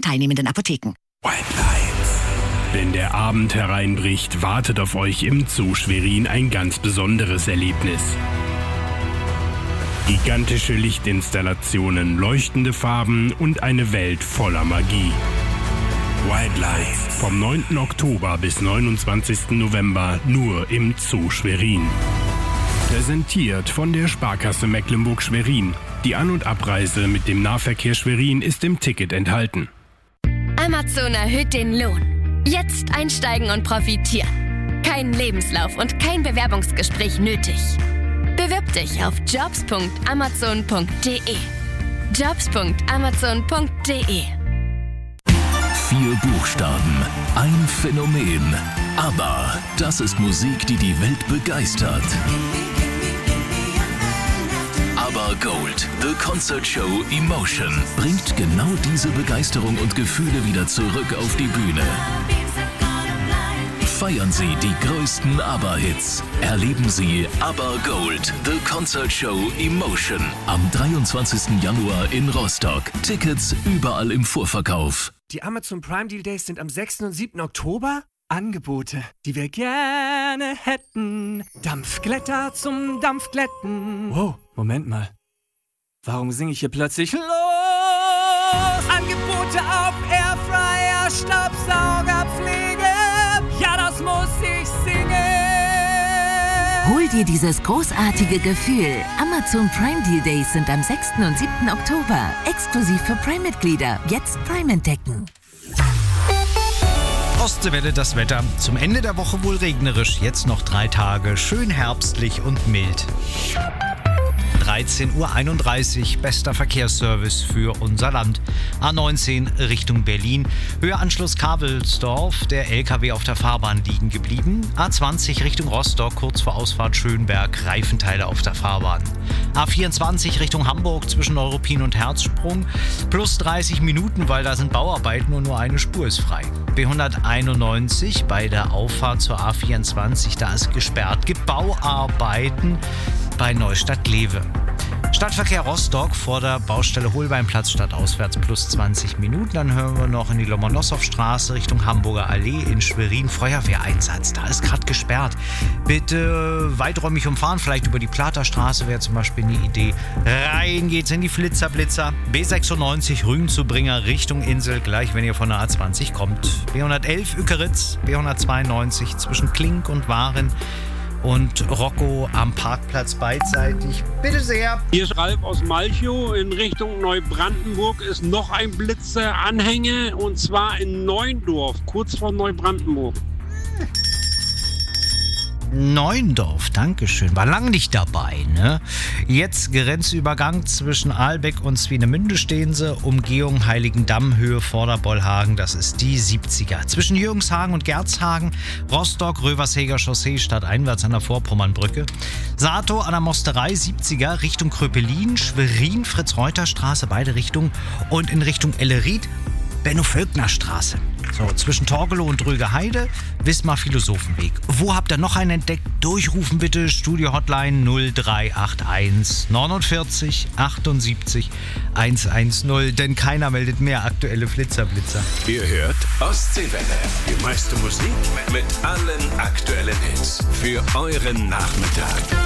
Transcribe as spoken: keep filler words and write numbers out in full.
teilnehmenden Apotheken. White Lights. Wenn der Abend hereinbricht, wartet auf euch im Zoo Schwerin ein ganz besonderes Erlebnis. Gigantische Lichtinstallationen, leuchtende Farben und eine Welt voller Magie. White Lights. Vom neunten Oktober bis neunundzwanzigsten November nur im Zoo Schwerin. Präsentiert von der Sparkasse Mecklenburg-Schwerin. Die An- und Abreise mit dem Nahverkehr Schwerin ist im Ticket enthalten. Amazon erhöht den Lohn. Jetzt einsteigen und profitieren. Kein Lebenslauf und kein Bewerbungsgespräch nötig. Bewirb dich auf jobs punkt amazon punkt de. jobs punkt amazon punkt de. Vier Buchstaben, ein Phänomen. Aber das ist Musik, die die Welt begeistert. ABBA Gold, The Concert Show Emotion, bringt genau diese Begeisterung und Gefühle wieder zurück auf die Bühne. Feiern Sie die größten ABBA-Hits. Erleben Sie ABBA Gold, The Concert Show Emotion am dreiundzwanzigsten Januar in Rostock. Tickets überall im Vorverkauf. Die Amazon Prime Deal Days sind am sechsten und siebten Oktober. Angebote, die wir gerne hätten. Dampfglätter zum Dampfglätten. Wow, Moment mal. Warum singe ich hier plötzlich los? Angebote auf Airfryer, Staubsaugerpflege. Ja, das muss ich singen. Hol dir dieses großartige Gefühl. Amazon Prime Deal Days sind am sechsten und siebten Oktober. Exklusiv für Prime-Mitglieder. Jetzt Prime entdecken. Ostseewelle, das Wetter. Zum Ende der Woche wohl regnerisch. Jetzt noch drei Tage. Schön herbstlich und mild. dreizehn Uhr einunddreißig, bester Verkehrsservice für unser Land. A neunzehn Richtung Berlin. Höhe Anschluss Kavelsdorf, der L K W auf der Fahrbahn liegen geblieben. A zwanzig Richtung Rostock, kurz vor Ausfahrt Schönberg, Reifenteile auf der Fahrbahn. A vierundzwanzig Richtung Hamburg zwischen Neuruppin und Herzsprung. Plus dreißig Minuten, weil da sind Bauarbeiten und nur eine Spur ist frei. B hunderteinundneunzig bei der Auffahrt zur A vierundzwanzig, da ist gesperrt. Gibt Bauarbeiten bei Neustadt-Lewe. Stadtverkehr Rostock vor der Baustelle Holbeinplatz stadtauswärts plus zwanzig Minuten. Dann hören wir noch in die Lomonossow-Straße Richtung Hamburger Allee in Schwerin. Feuerwehreinsatz, da ist gerade gesperrt. Bitte weiträumig umfahren, vielleicht über die Platerstraße wäre zum Beispiel eine Idee. Rein geht's in die Flitzerblitzer. B sechsundneunzig Rügen-zu-Bringer Richtung Insel, gleich wenn ihr von der A zwanzig kommt. B hundertelf Ückeritz, B hundertzweiundneunzig zwischen Klink und Waren. Und Rocco am Parkplatz beidseitig. Bitte sehr. Hier ist Ralf aus Malchow. In Richtung Neubrandenburg ist noch ein Blitzeranhänger und zwar in Neuendorf, kurz vor Neubrandenburg. Neuendorf, Dankeschön. War lang nicht dabei, ne? Jetzt Grenzübergang zwischen Ahlbeck und Swinemünde stehen sie. Umgehung Heiligendamm, Höhe Vorderbollhagen, das ist die siebziger. Zwischen Jürgenshagen und Gerzhagen, Rostock, Röversheger Chaussee, stadteinwärts an der Vorpommernbrücke. Sato an der Mosterei, siebziger, Richtung Kröpelin, Schwerin, Fritz-Reuter-Straße, beide Richtungen. Und in Richtung Ellerid, Benno-Völkner-Straße. So, zwischen Torgelow und Drögeheide, Wismar-Philosophenweg. Wo habt ihr noch einen entdeckt? Durchrufen bitte, Studio-Hotline null drei acht eins neunundvierzig achtundsiebzig hundertzehn, denn keiner meldet mehr aktuelle Flitzerblitzer. Ihr hört Ostseewelle, die meiste Musik mit allen aktuellen Hits für euren Nachmittag.